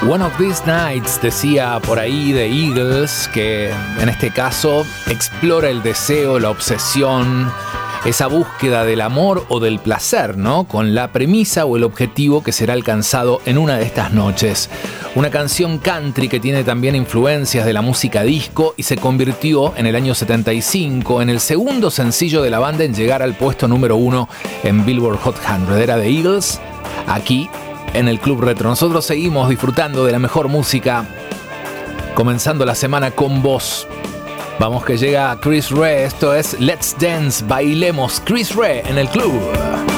One of These Nights decía por ahí de Eagles, que en este caso explora el deseo, la obsesión, esa búsqueda del amor o del placer, ¿no? Con la premisa o el objetivo que será alcanzado en una de estas noches. Una canción country que tiene también influencias de la música disco y se convirtió en el año 75 en el segundo sencillo de la banda en llegar al puesto número 1 en Billboard Hot 100. Era de Eagles, aquí en el Club Retro. Nosotros seguimos disfrutando de la mejor música, comenzando la semana con vos. Vamos que llega Chris Rea, esto es Let's Dance, bailemos, Chris Rea en el club.